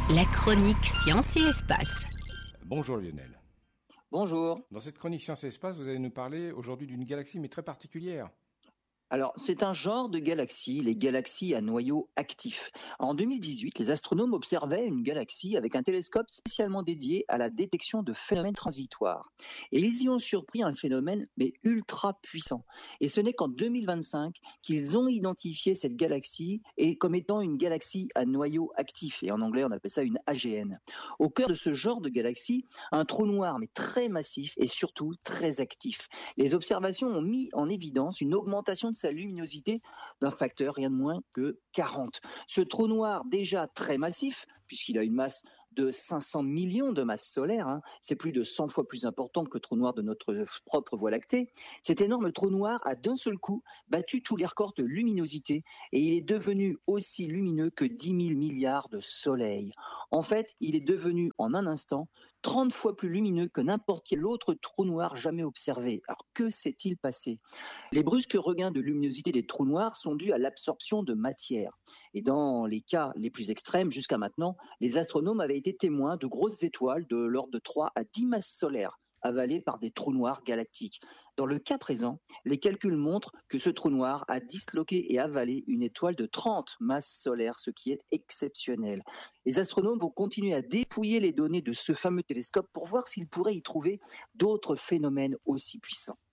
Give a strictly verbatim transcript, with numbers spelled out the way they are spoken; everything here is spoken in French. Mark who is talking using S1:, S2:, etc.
S1: La chronique Science et Espace.
S2: Bonjour Lionel.
S3: Bonjour.
S2: Dans cette chronique Science et Espace, vous allez nous parler aujourd'hui d'une galaxie mais très particulière.
S3: Alors, c'est un genre de galaxie, les galaxies à noyau actif. En deux mille dix-huit, les astronomes observaient une galaxie avec un télescope spécialement dédié à la détection de phénomènes transitoires. Et ils y ont surpris un phénomène, mais ultra puissant. Et ce n'est qu'en deux mille vingt-cinq qu'ils ont identifié cette galaxie et comme étant une galaxie à noyau actif. Et en anglais, on appelle ça une A G N. Au cœur de ce genre de galaxie, un trou noir, mais très massif et surtout très actif. Les observations ont mis en évidence une augmentation de sa luminosité d'un facteur rien de moins que quarante. Ce trou noir déjà très massif, puisqu'il a une masse de cinq cents millions de masses solaires, hein, c'est plus de cent fois plus important que le trou noir de notre propre Voie lactée. Cet énorme trou noir a d'un seul coup battu tous les records de luminosité et il est devenu aussi lumineux que dix mille milliards de soleils. En fait, il est devenu en un instant trente fois plus lumineux que n'importe quel autre trou noir jamais observé. Alors que s'est-il passé ? Les brusques regains de luminosité des trous noirs sont dus à l'absorption de matière. Et dans les cas les plus extrêmes, jusqu'à maintenant, les astronomes avaient été témoins de grosses étoiles de l'ordre de trois à dix masses solaires avalées par des trous noirs galactiques. Dans le cas présent, les calculs montrent que ce trou noir a disloqué et avalé une étoile de trente masses solaires, ce qui est exceptionnel. Les astronomes vont continuer à dépouiller les données de ce fameux télescope pour voir s'ils pourraient y trouver d'autres phénomènes aussi puissants.